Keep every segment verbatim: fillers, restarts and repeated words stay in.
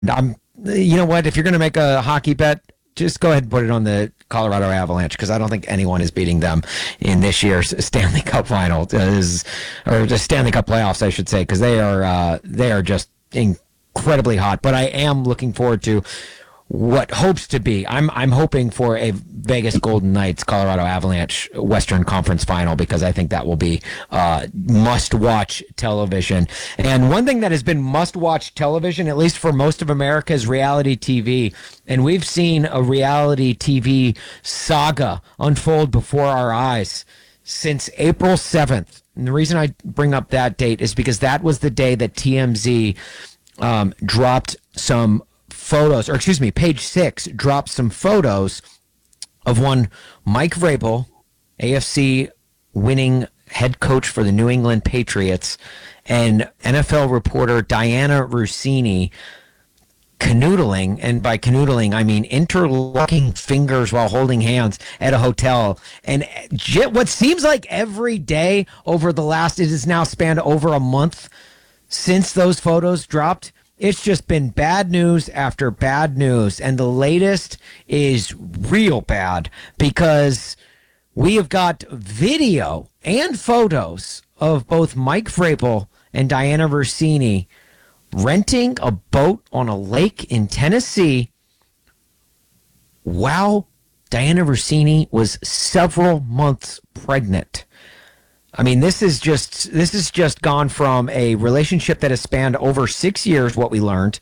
I'm, you know what? If you're going to make a hockey bet, just go ahead and put it on the Colorado Avalanche because I don't think anyone is beating them in this year's Stanley Cup final, uh, is, or the Stanley Cup playoffs, I should say, because they are uh, they are just incredibly hot. But I am looking forward to what hopes to be. I'm I'm hoping for a Vegas Golden Knights Colorado Avalanche Western Conference final because I think that will be uh, must-watch television. And one thing that has been must-watch television, at least for most of America, is reality T V. And we've seen a reality T V saga unfold before our eyes since April seventh. And the reason I bring up that date is because that was the day that T M Z um, dropped some photos, or excuse me, Page Six dropped some photos of one Mike Vrabel, A F C winning head coach for the New England Patriots, and N F L reporter Diana Russini canoodling, and by canoodling I mean interlocking fingers while holding hands at a hotel. And what seems like every day over the last, it has now spanned over a month since those photos dropped, it's just been bad news after bad news. And the latest is real bad because we have got video and photos of both Mike Vrabel and Diana Russini renting a boat on a lake in Tennessee while Diana Russini was several months pregnant. I mean, this is just this is just gone from a relationship that has spanned over six years, what we learned,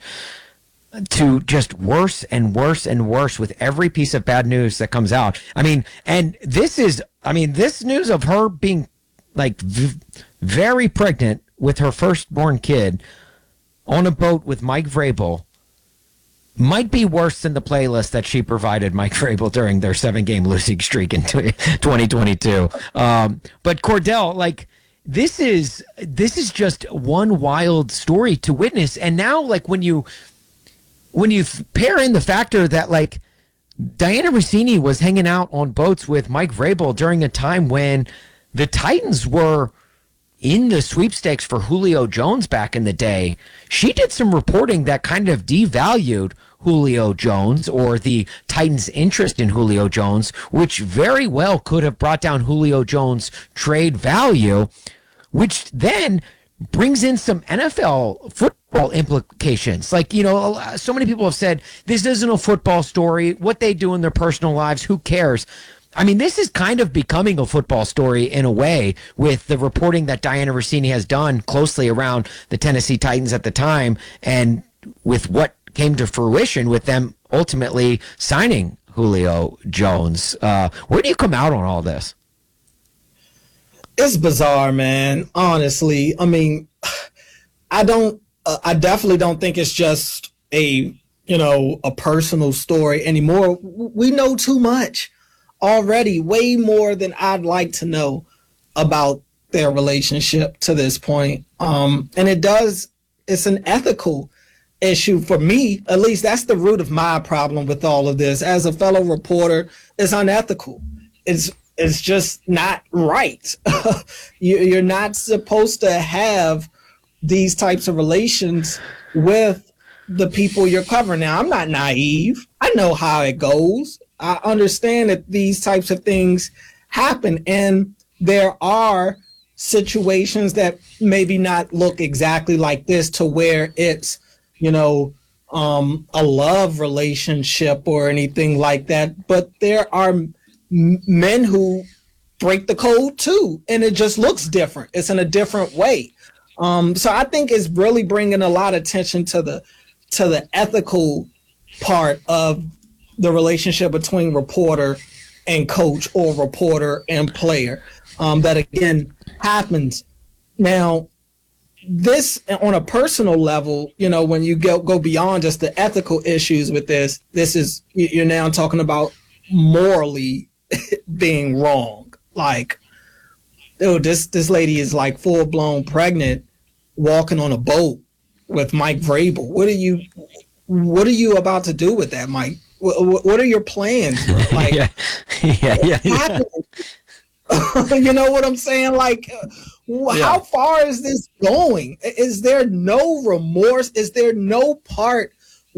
to just worse and worse and worse with every piece of bad news that comes out. I mean, and this is, I mean, this news of her being like v- very pregnant with her firstborn kid on a boat with Mike Vrabel might be worse than the playlist that she provided Mike Vrabel during their seven-game losing streak in twenty twenty-two. Um, but Cordell, like, this is this is just one wild story to witness. And now, like, when you when you pair in the factor that, like, Diana Russini was hanging out on boats with Mike Vrabel during a time when the Titans were in the sweepstakes for Julio Jones back in the day, she did some reporting that kind of devalued Julio Jones or the Titans' interest in Julio Jones, which very well could have brought down Julio Jones' trade value, which then brings in some N F L football implications. Like, you know, so many people have said, this isn't a football story. What they do in their personal lives, who cares? I mean, this is kind of becoming a football story in a way with the reporting that Diana Russini has done closely around the Tennessee Titans at the time and with what came to fruition with them ultimately signing Julio Jones. Uh, where do you come out on all this? It's bizarre, man. Honestly, I mean, I don't, uh, I definitely don't think it's just a, you know, a personal story anymore. We know too much already, way more than I'd like to know about their relationship to this point. Um, and it does, it's an ethical issue for me. At least that's the root of my problem with all of this. As a fellow reporter, it's unethical. It's it's just not right. you, you're not supposed to have these types of relations with the people you're covering. Now, I'm not naive. I know how it goes. I understand that these types of things happen, and there are situations that maybe not look exactly like this to where it's, you know, um, a love relationship or anything like that. But there are m- men who break the code too, and it just looks different. It's in a different way. Um, so I think it's really bringing a lot of attention to the to the ethical part of the relationship between reporter and coach or reporter and player. Um, that again happens. Now, this on a personal level, you know, when you go go beyond just the ethical issues with this, this is, you're now talking about morally being wrong. Like, dude, this this lady is like full blown pregnant, walking on a boat with Mike Vrabel. What are you, what are you about to do with that, Mike? What, what are your plans? Like, yeah, yeah, yeah. yeah. You know what I'm saying? Like, how yeah. far is this going? Is there no remorse? Is there no part